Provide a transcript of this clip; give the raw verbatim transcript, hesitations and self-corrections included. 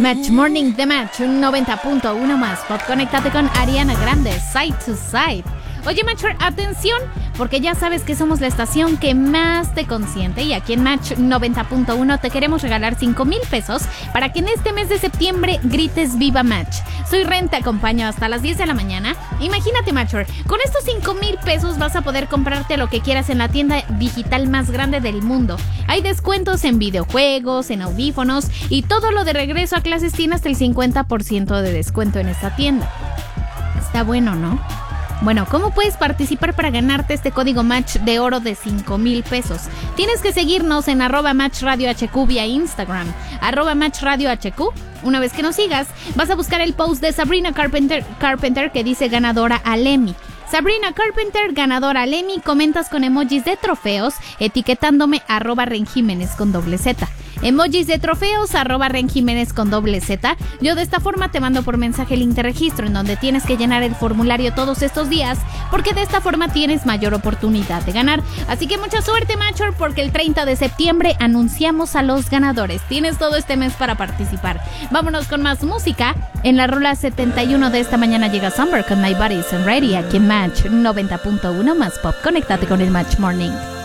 Match Morning The Match, un noventa punto uno más pop. Conéctate con Ariana Grande, Side to Side. Oye, Matcher, atención, porque ya sabes que somos la estación que más te consiente y aquí en Match noventa punto uno te queremos regalar cinco mil pesos para que en este mes de septiembre grites Viva Match. Soy Ren, te acompaño hasta las diez de la mañana. Imagínate, Matcher, con estos cinco mil pesos vas a poder comprarte lo que quieras en la tienda digital más grande del mundo. Hay descuentos en videojuegos, en audífonos y todo lo de regreso a clases tiene hasta el cincuenta por ciento de descuento en esta tienda. Está bueno, ¿no? Bueno, ¿cómo puedes participar para ganarte este código Match de oro de cinco mil pesos? Tienes que seguirnos en arroba Match Radio H Q vía Instagram, arroba Match Radio H Q. Una vez que nos sigas, vas a buscar el post de Sabrina Carpenter, Carpenter que dice ganadora al Emmy. Sabrina Carpenter, ganadora al Emmy, comentas con emojis de trofeos, etiquetándome arroba Ren Jiménez con doble Z. Emojis de trofeos, arroba Ren Jiménez con doble Z. Yo de esta forma te mando por mensaje el link de registro en donde tienes que llenar el formulario todos estos días, porque de esta forma tienes mayor oportunidad de ganar. Así que mucha suerte, Matcher, porque el treinta de septiembre anunciamos a los ganadores. Tienes todo este mes para participar. Vámonos con más música. En la rola setenta y uno de esta mañana llega Summer con My Body's Ready aquí en Match noventa punto uno más pop. Conéctate con el Match Morning.